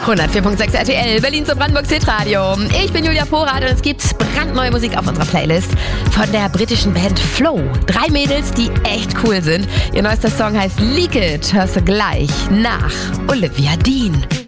104.6 RTL, Berlin zum Brandenburg Hitradio. Ich bin Julia Porath und es gibt brandneue Musik auf unserer Playlist von der britischen Band Flow. 3 Mädels, die echt cool sind. Ihr neuester Song heißt Leak It, hörst du gleich nach Olivia Dean.